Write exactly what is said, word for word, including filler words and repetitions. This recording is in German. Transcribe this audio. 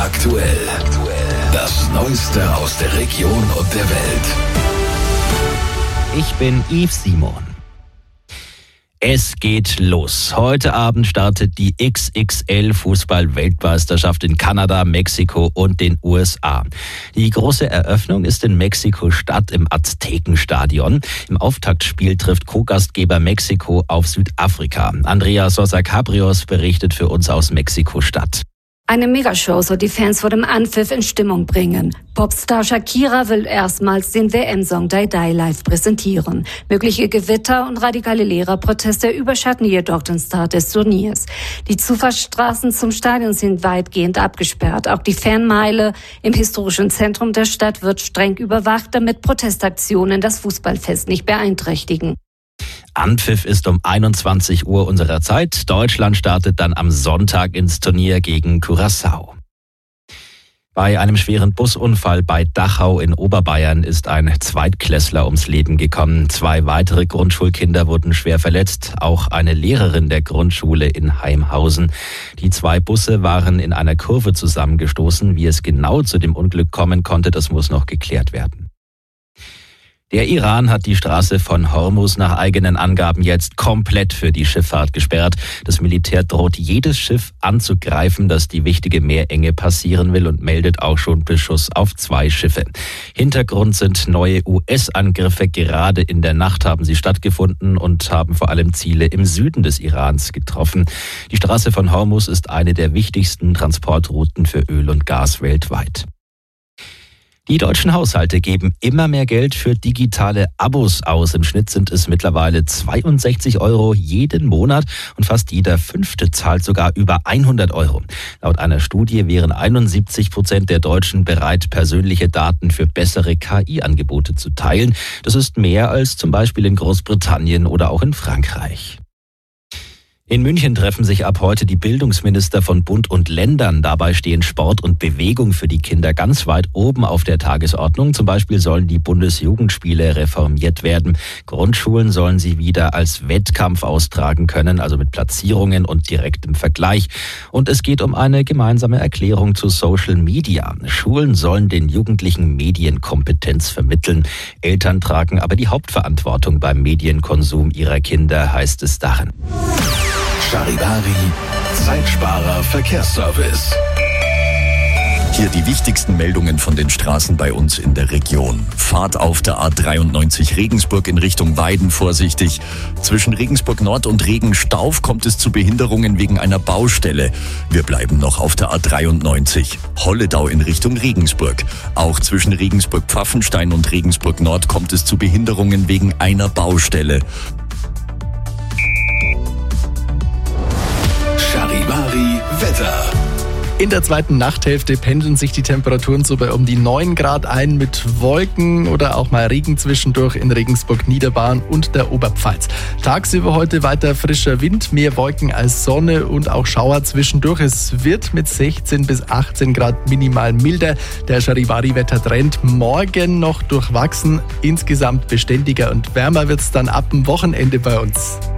aktuell. Das Neueste aus der Region und der Welt. Ich bin Yves Simon. Es geht los. Heute Abend startet die X X L-Fußball-Weltmeisterschaft in Kanada, Mexiko und den U S A. Die große Eröffnung ist in Mexiko-Stadt im Aztekenstadion. Im Auftaktspiel trifft Co-Gastgeber Mexiko auf Südafrika. Andrea Sosa-Cabrios berichtet für uns aus Mexiko-Stadt. Eine Megashow soll die Fans vor dem Anpfiff in Stimmung bringen. Popstar Shakira will erstmals den W M-Song Die Die live präsentieren. Mögliche Gewitter und radikale Lehrerproteste überschatten jedoch den Start des Turniers. Die Zufahrtsstraßen zum Stadion sind weitgehend abgesperrt. Auch die Fanmeile im historischen Zentrum der Stadt wird streng überwacht, damit Protestaktionen das Fußballfest nicht beeinträchtigen. Anpfiff ist um einundzwanzig Uhr unserer Zeit. Deutschland startet dann am Sonntag ins Turnier gegen Curaçao. Bei einem schweren Busunfall bei Dachau in Oberbayern ist ein Zweitklässler ums Leben gekommen. Zwei weitere Grundschulkinder wurden schwer verletzt, auch eine Lehrerin der Grundschule in Heimhausen. Die zwei Busse waren in einer Kurve zusammengestoßen. Wie es genau zu dem Unglück kommen konnte, das muss noch geklärt werden. Der Iran hat die Straße von Hormuz nach eigenen Angaben jetzt komplett für die Schifffahrt gesperrt. Das Militär droht jedes Schiff anzugreifen, das die wichtige Meerenge passieren will, und meldet auch schon Beschuss auf zwei Schiffe. Hintergrund sind neue U S-Angriffe. Gerade in der Nacht haben sie stattgefunden und haben vor allem Ziele im Süden des Irans getroffen. Die Straße von Hormuz ist eine der wichtigsten Transportrouten für Öl und Gas weltweit. Die deutschen Haushalte geben immer mehr Geld für digitale Abos aus. Im Schnitt sind es mittlerweile zweiundsechzig Euro jeden Monat und fast jeder Fünfte zahlt sogar über hundert Euro. Laut einer Studie wären einundsiebzig Prozent der Deutschen bereit, persönliche Daten für bessere K I-Angebote zu teilen. Das ist mehr als zum Beispiel in Großbritannien oder auch in Frankreich. In München treffen sich ab heute die Bildungsminister von Bund und Ländern. Dabei stehen Sport und Bewegung für die Kinder ganz weit oben auf der Tagesordnung. Zum Beispiel sollen die Bundesjugendspiele reformiert werden. Grundschulen sollen sie wieder als Wettkampf austragen können, also mit Platzierungen und direktem Vergleich. Und es geht um eine gemeinsame Erklärung zu Social Media. Schulen sollen den Jugendlichen Medienkompetenz vermitteln. Eltern tragen aber die Hauptverantwortung beim Medienkonsum ihrer Kinder, heißt es darin. Charivari, Zeitsparer Verkehrsservice. Hier die wichtigsten Meldungen von den Straßen bei uns in der Region. Fahrt auf der A dreiundneunzig Regensburg in Richtung Weiden vorsichtig. Zwischen Regensburg Nord und Regenstauf kommt es zu Behinderungen wegen einer Baustelle. Wir bleiben noch auf der A dreiundneunzig. Holledau in Richtung Regensburg. Auch zwischen Regensburg Pfaffenstein und Regensburg Nord kommt es zu Behinderungen wegen einer Baustelle. Charivari Wetter. In der zweiten Nachthälfte pendeln sich die Temperaturen so bei um die neun Grad ein, mit Wolken oder auch mal Regen zwischendurch in Regensburg, Niederbayern und der Oberpfalz. Tagsüber heute weiter frischer Wind, mehr Wolken als Sonne und auch Schauer zwischendurch. Es wird mit sechzehn bis achtzehn Grad minimal milder. Der Charivari-Wettertrend morgen noch durchwachsen. Insgesamt beständiger und wärmer wird es dann ab dem Wochenende bei uns.